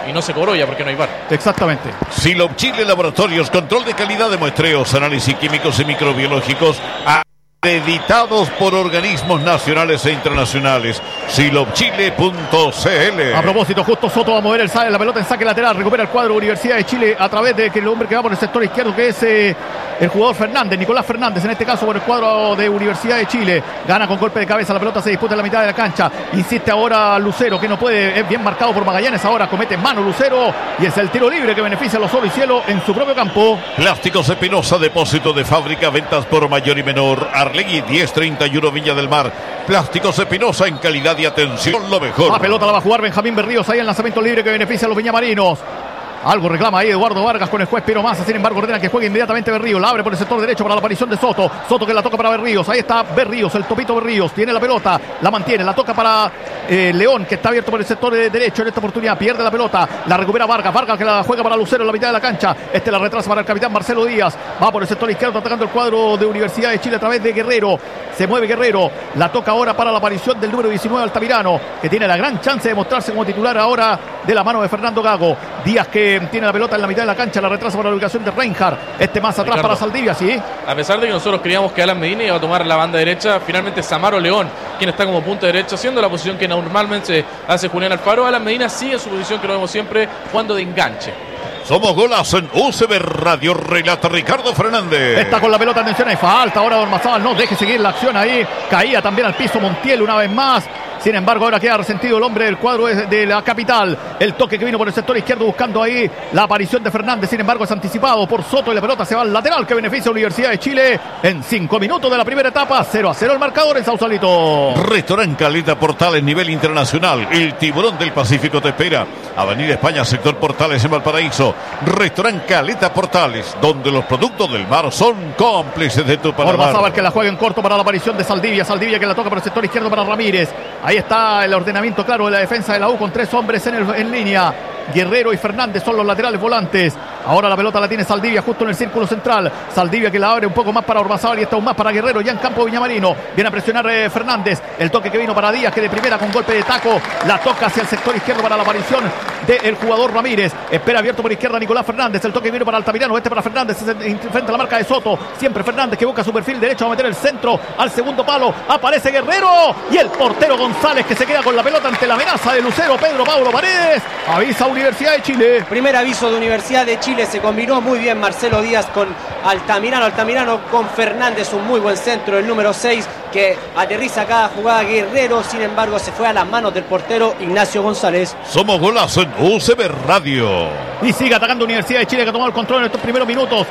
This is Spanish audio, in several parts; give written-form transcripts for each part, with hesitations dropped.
y no se cobró ya porque no hay VAR. Exactamente. Silop Chile Laboratorios, control de calidad de muestreos, análisis químicos y microbiológicos acreditados por organismos nacionales e internacionales. silopchile.cl. A propósito, justo Soto va a mover la pelota en saque lateral, recupera el cuadro Universidad de Chile a través de que el hombre que va por el sector izquierdo, que es el jugador Fernández, Nicolás Fernández, en este caso por el cuadro de Universidad de Chile. Gana con golpe de cabeza, la pelota se disputa en la mitad de la cancha. Insiste ahora Lucero, que no puede, es bien marcado por Magallanes, ahora comete mano Lucero y es el tiro libre que beneficia a los Oro y Cielo en su propio campo. Plásticos Espinosa, depósito de fábrica, ventas por mayor y menor. Arlegui 1031 Viña del Mar. Plásticos Espinosa, en calidad y atención lo mejor. La pelota la va a jugar Benjamín Berríos, ahí el lanzamiento libre que beneficia a los viñamarinos. Algo reclama ahí Eduardo Vargas con el juez Piero Massa. Sin embargo, ordena que juegue inmediatamente Berríos. La abre por el sector derecho para la aparición de Soto. Soto que la toca para Berríos. Ahí está Berríos, el topito Berríos. Tiene la pelota, la mantiene, la toca para León, que está abierto por el sector derecho en esta oportunidad. Pierde la pelota, la recupera Vargas. Vargas que la juega para Lucero en la mitad de la cancha. La retrasa para el capitán Marcelo Díaz. Va por el sector izquierdo atacando el cuadro de Universidad de Chile a través de Guerrero. Se mueve Guerrero. La toca ahora para la aparición del número 19 Altamirano, que tiene la gran chance de mostrarse como titular ahora de la mano de Fernando Gago. Díaz que tiene la pelota en la mitad de la cancha, la retrasa para la ubicación de Reinhardt. Más atrás, Ricardo, para Saldivia, sí. A pesar de que nosotros creíamos que Alan Medina iba a tomar la banda derecha, finalmente Samaro León, quien está como punta derecha, haciendo la posición que normalmente hace Julián Alfaro. Alan Medina sigue en su posición que lo vemos siempre, jugando de enganche. Somos Golazo en UCB Radio, relata Ricardo Fernández. Está con la pelota, atención, hay falta ahora Ormazábal, no deje seguir la acción ahí. Caía también al piso Montiel una vez más. Sin embargo, ahora queda resentido el hombre del cuadro de la capital. El toque que vino por el sector izquierdo buscando ahí la aparición de Fernández. Sin embargo, es anticipado por Soto y la pelota se va al lateral que beneficia a Universidad de Chile en 5 minutos de la primera etapa. 0-0 el marcador en Sausalito. Restaurante Caleta Portales, nivel internacional. El Tiburón del Pacífico te espera. Avenida España, sector Portales en Valparaíso. Restaurante Caleta Portales, donde los productos del mar son cómplices de tu paladar. Ormazábal que la juega en corto para la aparición de Saldivia. Saldivia que la toca por el sector izquierdo para Ramírez. Ahí está el ordenamiento claro de la defensa de la U con 3 hombres en línea. Guerrero y Fernández son los laterales volantes. Ahora la pelota la tiene Saldivia justo en el círculo central. Saldivia que la abre un poco más para Ormazábal y está aún más para Guerrero ya en campo Viñamarino. Viene a presionar Fernández. El toque que vino para Díaz, que de primera con golpe de taco la toca hacia el sector izquierdo para la aparición del jugador Ramírez. Espera abierto por izquierda Nicolás Fernández. El toque que vino para Altamirano, para Fernández frente a la marca de Soto. Siempre Fernández que busca su perfil derecho, va a meter el centro al segundo palo. Aparece Guerrero y el portero González que se queda con la pelota ante la amenaza de Lucero. Pedro Pablo Paredes avisa Universidad de Chile. Primer aviso de Universidad de Chile. Se combinó muy bien Marcelo Díaz con Altamirano. Altamirano con Fernández, un muy buen centro. El número 6 que aterriza cada jugada. Guerrero, sin embargo, se fue a las manos del portero Ignacio González. Somos Golazo en UCB Radio. Y sigue atacando Universidad de Chile, que ha tomado el control en estos primeros minutos.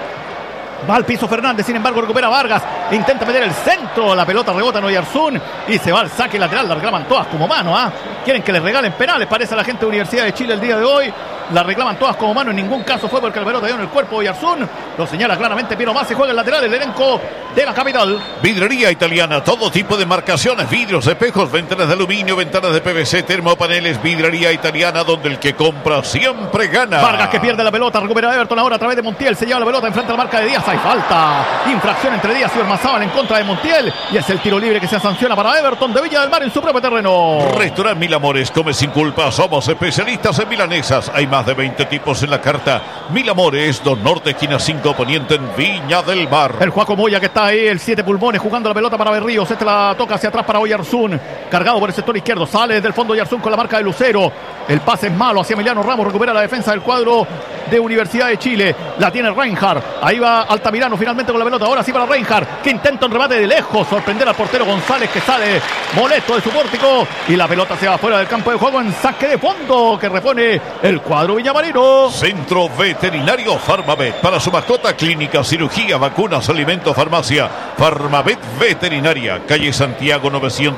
Va al piso Fernández, sin embargo recupera Vargas, intenta meter el centro, la pelota rebota en Oyarzún y se va al saque lateral. La reclaman todas como mano, quieren que les regalen penales, parece a la gente de Universidad de Chile el día de hoy. La reclaman todas como mano, en ningún caso fue porque la pelota dio en el cuerpo de Oyarzún. Lo señala claramente Piero Massa y juega el lateral, el elenco de la capital. Vidrería Italiana, todo tipo de marcaciones, vidrios, espejos, ventanas de aluminio, ventanas de PVC, termopaneles. Vidrería Italiana, donde el que compra siempre gana. Vargas que pierde la pelota, recupera Everton ahora a través de Montiel, se lleva la pelota enfrente a la marca de Díaz. Hay falta, infracción entre Díaz y Ormazábal en contra de Montiel y es el tiro libre que se sanciona para Everton de Villa del Mar en su propio terreno. Restaurante Mil Amores, come sin culpa, somos especialistas en milanesas. Hay más de 20 tipos en la carta. Mil Amores, Don Norte, esquina 5 poniente en Viña del Mar. El Juaco Moya que está ahí, el 7 pulmones jugando la pelota para Berríos. La toca hacia atrás para Oyarzún, cargado por el sector izquierdo, sale desde el fondo Oyarzún con la marca de Lucero. El pase es malo hacia Emiliano Ramos, recupera la defensa del cuadro de Universidad de Chile. La tiene Reinhardt, ahí va Altamirano finalmente con la pelota, ahora sí para Reinhardt, que intenta un remate de lejos, sorprender al portero González, que sale molesto de su pórtico y la pelota se va fuera del campo de juego en saque de fondo que repone el cuadro viñamarino. Centro Veterinario Farmavet, para su mascota, clínica, cirugía, vacunas, alimentos, farmacia. Farmavet Veterinaria, calle Santiago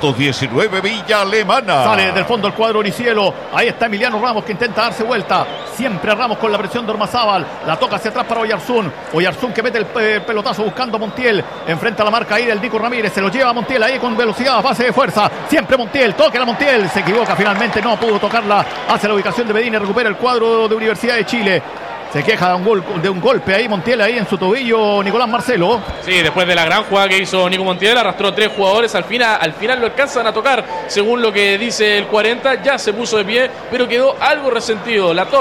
919, Villa Alemana. Sale desde el fondo el cuadro Oricielo, ahí está Emiliano Ramos que intenta darse vuelta, siempre Ramos con la presión de Ormazábal, la toca hacia atrás para Oyarzún que mete el pelotazo buscando a Montiel, enfrenta a la marca ahí del Nico Ramírez, se lo lleva a Montiel ahí con velocidad, base de fuerza, siempre Montiel, toca a Montiel, se equivoca finalmente, no pudo tocarla hacia la ubicación de Medina, recupera el cuadro de Universidad de Chile. Se queja de un golpe ahí Montiel ahí en su tobillo Nicolás Marcelo. Sí, después de la gran jugada que hizo Nico Montiel, arrastró 3 jugadores, al final lo alcanzan a tocar, según lo que dice el 40, ya se puso de pie, pero quedó algo resentido. La